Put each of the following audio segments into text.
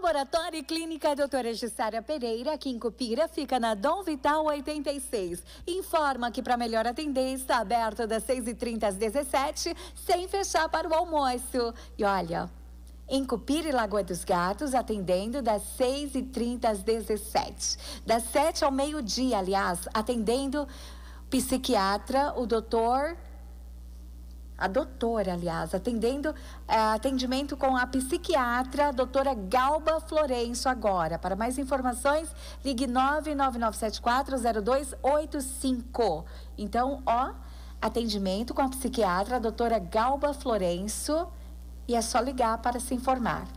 Laboratório e Clínica Doutora Jussara Pereira, aqui em Cupira, fica na Dom Vital 86. Informa que para melhor atender está aberto das 6h30 às 17h, sem fechar para o almoço. E olha, em Cupira e Lagoa dos Gatos, atendendo das 6h30 às 17h. Das 7 ao meio-dia, aliás, atendendo psiquiatra, atendimento com a psiquiatra, doutora Galba Florencio agora. Para mais informações, ligue 999740285. Então, atendimento com a psiquiatra, doutora Galba Florencio. E é só ligar para se informar.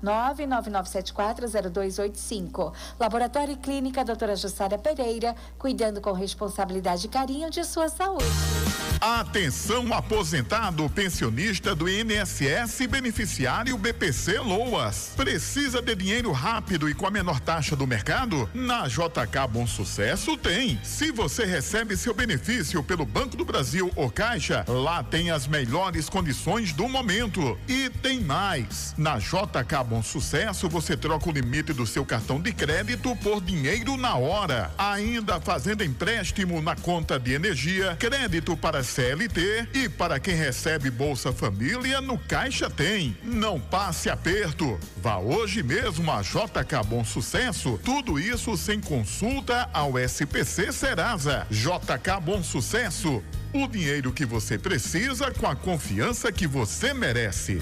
999740285. Laboratório e Clínica Doutora Jussara Pereira, cuidando com responsabilidade e carinho de sua saúde. Atenção, aposentado, pensionista do INSS, beneficiário BPC Loas. Precisa de dinheiro rápido e com a menor taxa do mercado? Na JK Bom Sucesso tem. Se você recebe seu benefício pelo Banco do Brasil ou Caixa, lá tem as melhores condições do momento. E tem mais. Na JK Bom Sucesso, você troca o limite do seu cartão de crédito por dinheiro na hora. Ainda fazendo empréstimo na conta de energia, crédito para CLT e para quem recebe Bolsa Família, no Caixa tem. Não passe aperto. Vá hoje mesmo a JK Bom Sucesso. Tudo isso sem consulta ao SPC Serasa. JK Bom Sucesso. O dinheiro que você precisa com a confiança que você merece.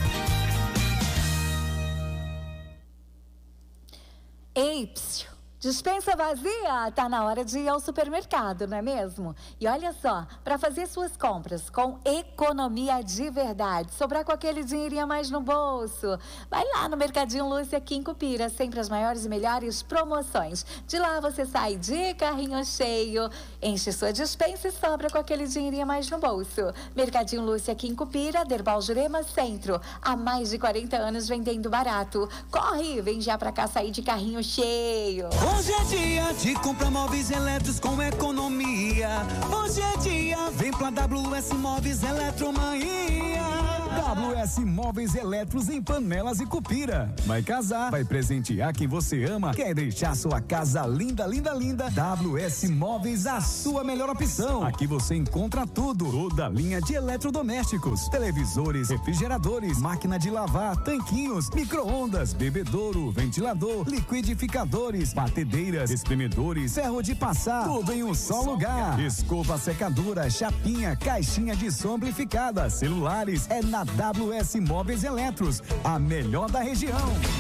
Ei, dispensa vazia, tá na hora de ir ao supermercado, não é mesmo? E olha só, para fazer suas compras com economia de verdade, sobrar com aquele dinheirinho a mais no bolso, vai lá no Mercadinho Lúcia aqui em Cupira, sempre as maiores e melhores promoções. De lá você sai de carrinho cheio, enche sua dispensa e sobra com aquele dinheirinho a mais no bolso. Mercadinho Lúcia aqui em Cupira, Derbal Jurema Centro, há mais de 40 anos vendendo barato. Corre, vem já pra cá sair de carrinho cheio. Hoje é dia de comprar móveis elétricos com economia. Hoje é dia, vem pra WS Móveis Eletromania. WS Móveis Elétricos em Panelas e Cupira. Vai casar, vai presentear quem você ama, quer deixar sua casa linda, linda, linda? WS Móveis, a sua melhor opção. Aqui você encontra tudo, toda a linha de eletrodomésticos, televisores, refrigeradores, máquina de lavar, tanquinhos, micro-ondas, bebedouro, ventilador, liquidificadores, batedeiras, espremedores, ferro de passar, tudo em um só lugar. Escova secadora, chapinha, caixinha de som amplificada, celulares, é na WS Móveis Eletros, a melhor da região.